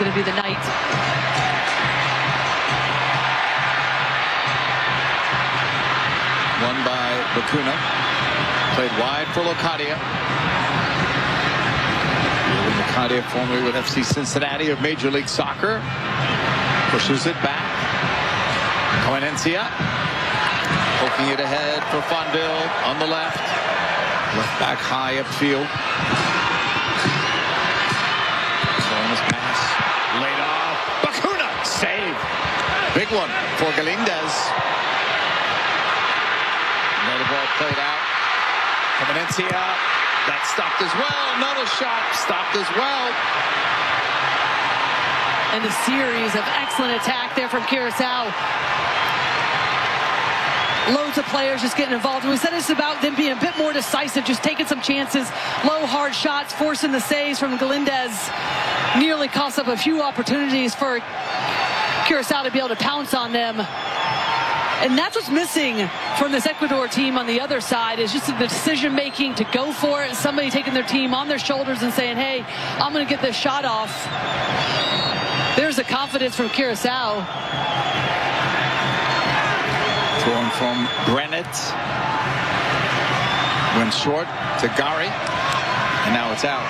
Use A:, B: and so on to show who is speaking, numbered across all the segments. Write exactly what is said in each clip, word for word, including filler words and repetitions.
A: going to be the night.
B: Won by Bacuna. Played wide for Locadia. Locadia, formerly with F C Cincinnati of Major League Soccer. Pushes it back. Coenencia. Poking it ahead for Fondil on the left. Left back high upfield. Throwing his pass. Laid off. Bacuna. Save. Big one for Galindez. Another ball played out. Coenencia. That stopped as well. Another shot stopped as well.
A: And a series of excellent attack there from Curacao. Loads of players just getting involved. We said it's about them being a bit more decisive, just taking some chances. Low, hard shots, forcing the saves from Galindez. Nearly cost up a few opportunities for Curacao to be able to pounce on them. And that's what's missing from this Ecuador team on the other side, is just the decision-making to go for it. Somebody taking their team on their shoulders and saying, hey, I'm going to get this shot off. There's the confidence from Curacao.
B: Thrown from Brennett. Went short to Gari. And now it's out.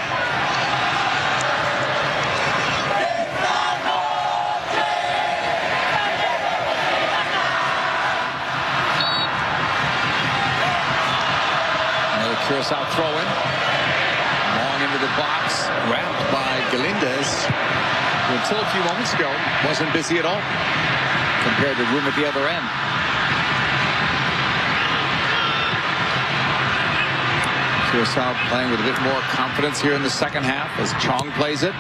B: Another Curacao throw-in. Long into the box. Wrapped by Galindez. Who until a few moments ago wasn't busy at all compared to room at the other end. Curacao playing with a bit more confidence here in the second half as Chong plays it.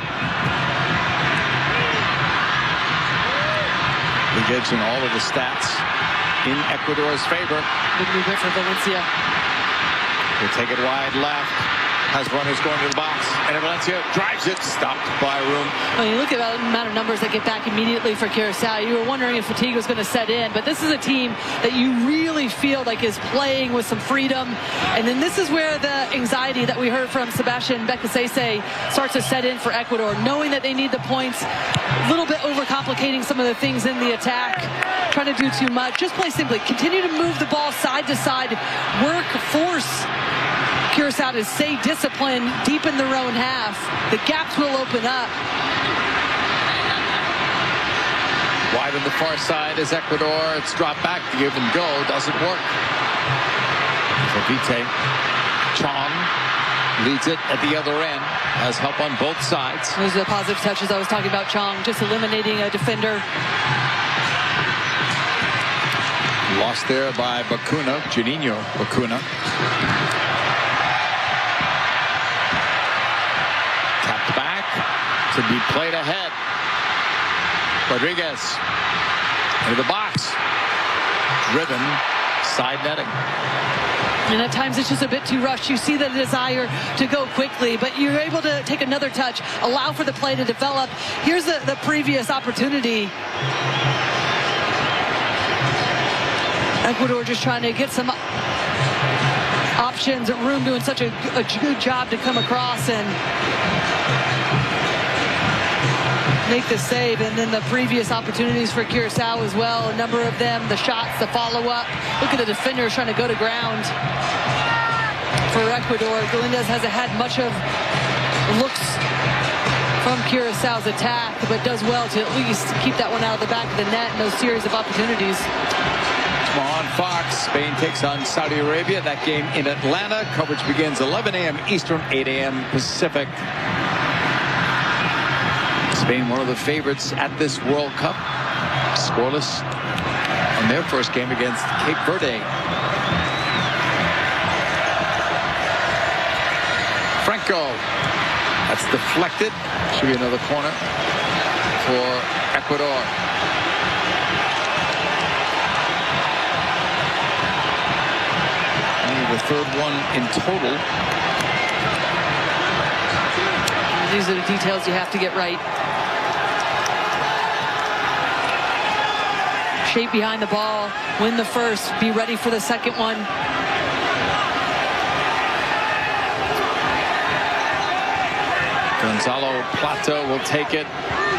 B: Engaging all of the stats in Ecuador's favor.
A: Good movement for Valencia.
B: They take it wide left. Has runners going to the box. And Valencia drives it. Stopped by Room.
A: Well, you look at the amount of numbers that get back immediately for Curacao. You were wondering if fatigue was going to set in. But this is a team that you really feel like is playing with some freedom. And then this is where the anxiety that we heard from Sebastian Bekasese starts to set in for Ecuador. Knowing that they need the points. A little bit overcomplicating some of the things in the attack. Trying to do too much. Just play simply. Continue to move the ball side to side. Work, force Curacao to stay disciplined deep in their own half. The gaps will open up.
B: Wide on the far side is Ecuador. It's dropped back to give and go. Doesn't work. For Vite. Chong leads it at the other end. Has help on both sides.
A: Those are the positive touches I was talking about. Chong just eliminating a defender.
B: Lost there by Bacuna. Juninho Bacuna. To be played ahead. Rodriguez into the box. Driven. Side netting.
A: And at times it's just a bit too rushed. You see the desire to go quickly, but you're able to take another touch, allow for the play to develop. Here's the, the previous opportunity. Ecuador just trying to get some options. Room doing such a, a good job to come across and make the save. And then the previous opportunities for Curacao as well, a number of them, the shots, the follow-up. Look at the defenders trying to go to ground for Ecuador. Galindez hasn't had much of looks from Curacao's attack, but does well to at least keep that one out of the back of the net in those series of opportunities.
B: On Fox, Spain takes on Saudi Arabia. That game in Atlanta. Coverage begins eleven a m Eastern, eight a m Pacific. Spain, one of the favorites at this World Cup. Scoreless on their first game against Cape Verde. Franco. That's deflected. Should be another corner for Ecuador. Only the third one in total.
A: These are the details you have to get right. Shape behind the ball, win the first, be ready for the second one.
B: Gonzalo Plata will take it.